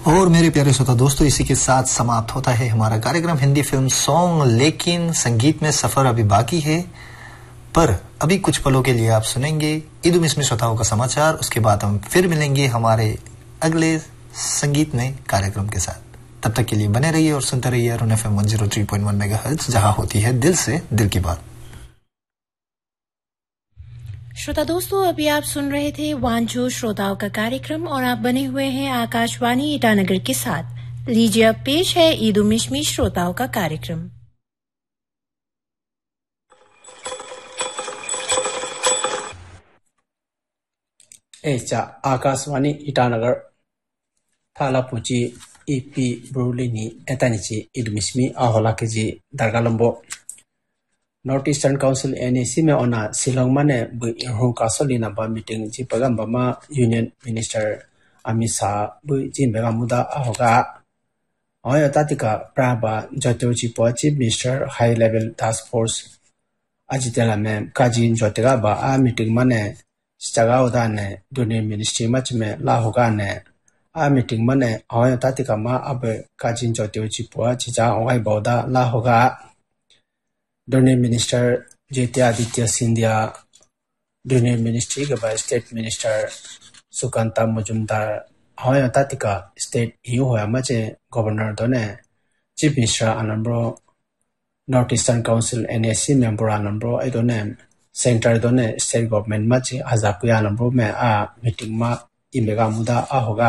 और मेरे प्यारे श्रोता दोस्तों, इसी के साथ समाप्त होता है हमारा कार्यक्रम हिंदी फिल्म सॉन्ग। लेकिन संगीत में सफर अभी बाकी है, पर अभी कुछ पलों के लिए आप सुनेंगे ईद उल मिस्मी श्रोताओं का समाचार। उसके बाद हम फिर मिलेंगे हमारे अगले संगीत में कार्यक्रम के साथ। तब तक के लिए बने रहिए और सुनते रहिए अरुण FM 103.1 मेगाहर्ट्ज, जहां होती है दिल से दिल की बात। श्रोता दोस्तों, अभी आप सुन रहे थे वांझो श्रोताओं का कार्यक्रम और आप बने हुए हैं आकाशवाणी ईटानगर के साथ। लीजिए अब पेश है ईद उल मिस्मी श्रोताओं का कार्यक्रम। एचा Akashvani Itanagar थालापुची EP ब्रुलिनी एतानिची Eid ul मिस्मी ahola KG दरगालंबो north eastern council NAC में ओना शिलोंग माने बुइरहु कासोलिना बा मीटिंग जी पगंबमा यूनियन मिनिस्टर अमित शाह बुइ जी मेगामुदा ahoga ओय तातिका प्राबा जतोची पो chief minister high level task force अजितेला में काजिन जोतेगा बा आ मीटिंग माने स्टागाओदा ने दुनिया मिनिस्ट्री मच में लाहोगा ने आ मीटिंग माने ओय तातिका मा अब काजिन जोतेची पो चिजा ओय बौदा लाहोगा दुनिया मिनिस्टर ज्योतिरादित्य सिंधिया दुनिया मिनिस्ट्री के बाद स्टेट मिनिस्टर सुकांता मुजुमदार होया तातिका स्टेट हियो होया मचे गवर्नर दोने chief minister आनंब्रो north eastern council NAC member आनंब्रो आई दोने सेंटर दोने स्टेट गवर्नमेंट मचे हजापुया आनंब्रो में आ मीटिंग मा इमेगा मुदा आ होगा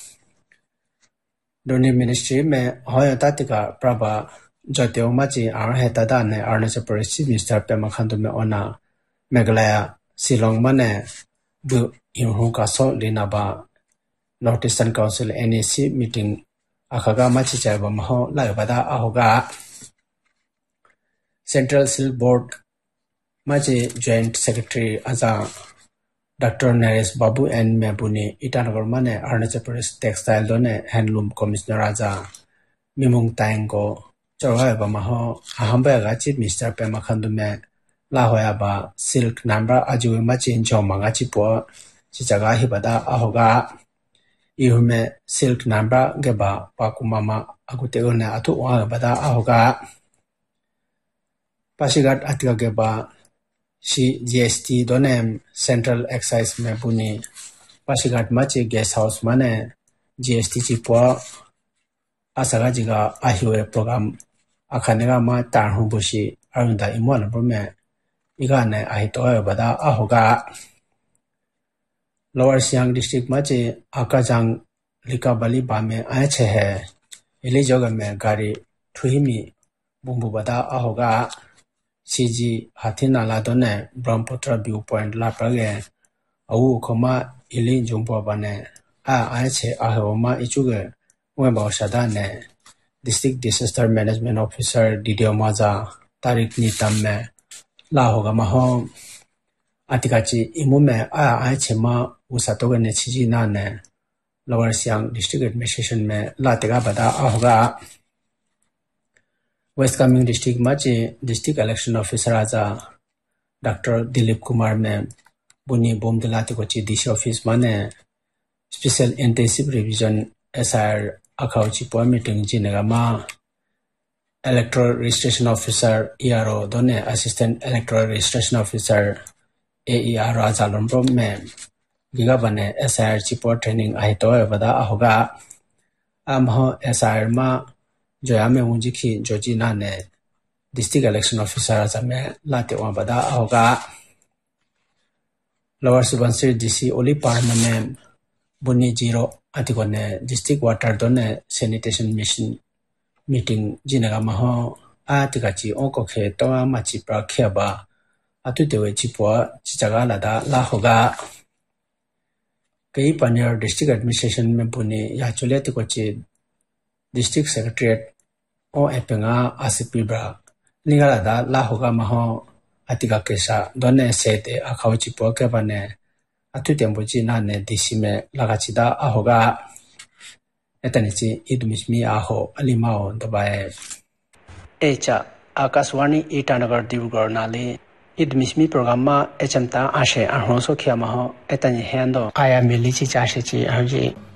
दुनिया मिनिस्ट्री में होया तातिका प्रभा जतियो माची आर हेतादा ने अरुणाचल प्रदेश चीफ मिनिस्टर पेमा खांडू में ओना मेघालय शिलोंग माने बु इरहु कासो लिनाबा north eastern council NAC meeting अखागा माची चाइबा महो लाइबादा ahoga सेंट्रल सिल बोर्ड माची जॉइंट सेक्रेटरी आजा डॉक्टर नरेश बाबू एन मेबुनी ईटानगर माने अरुणाचल प्रदेश टेक्सटाइल दोने हैंडलूम कमिश्नर आजा मिमुंग तांगो चौराहा महो अहमबेगा चीफ मिनिस्टर पेमा खांडू में लाहोयाबा silk number अजुवे मचिन जोमांगा चिपो चिजागा हिबदा ahoga इहुमे silk number गेबा पाकुमामा अगुतेगोने अथुवा बदा ahoga पासिघाट अतिगा गेबा सी जीएसटी दोनेम सेंट्रल एक्साइज में बुनी पासिघाट मची गेस्ट हाउस माने जीएसटी चिपो आसागा जिगा आहिवे प्रोग्राम अखानेगा मा तारहु बुशी अरुंदा इमोन ब्रमे इगाने आहितोय बदा ahoga लोअर सियांग डिस्ट्रिक्ट मचे आकाजांग लिकाबली बामे आछे है इले जगह में गाड़ी ठुहिमी बुंबु बदा ahoga सीजी हाथीनाला दोने ब्रह्मपुत्र व्यू पॉइंट लाप्रगे औ खोमा इले जुंबो बने आछे ahoमा इचुगे वे बावशादा ने district disaster management officer DDO माजा तारीख नीतम में लाहोगा महो अतिकाची इमु में आछेमा उसातोगे ने छिजिना ने लोअर सियांग डिस्ट्रिक्ट एडमिनिस्ट्रेशन में लातेगा बदा ahoga वेस्ट कामेंग डिस्ट्रिक्ट माची डिस्ट्रिक्ट इलेक्शन ऑफिसर आजा डॉक्टर दिलीप कुमार में बुनी बोम दिलाते को ची डीसी ऑफिस माने स्पेशल इंटेंसिव रिवीजन एसआर अखाउची पो meeting जिनेगामा electoral registration officer ERO दोने असिस्टेंट इलेक्टोरल रजिस्ट्रेशन ऑफिसर एईआर आजालंब्रो में गिगा बने एसआर चिपो ट्रेनिंग आहितो बदा ahoga amho एसआर मा जोया में उंजिखी जोजिना ने डिस्ट्रिक्ट इलेक्शन ऑफिसर आजा में लाते वा बदा ahoga लोअर सुबनसिरी डीसी ओली पार्टनर में बुनी जीरो अतिकोने डिस्ट्रिक्ट वाटर दोने सैनिटेशन मिशन मीटिंग जिनेगा महो आतिकाची ओकोखे तोवा माची प्राख्याबा अतुतेवे चिपो चिजागा लादा लाहोगा कई पनियर डिस्ट्रिक्ट एडमिनिस्ट्रेशन में बुनी याचुले तिकोची डिस्ट्रिक्ट सेक्रेटरीट ओ एपेंगा आसिपिब्रा निगालादा लाहोगा महो अतिका केसा दोने सेते अखाउची पो के बने अतुतेम्बुची नाने डीसी में लगाचिदा ahoga एतनिची ईद उल मिस्मी आहो अलिमाओ दबाए एचा आकाशवाणी ईटानगर दिब्रुगढ़ नाली ईद उल मिस्मी प्रोग्राम मा एचमता आशे अहरोसो खिया महो एतनि हेंदो आया मिली ची चाशे ची हरजी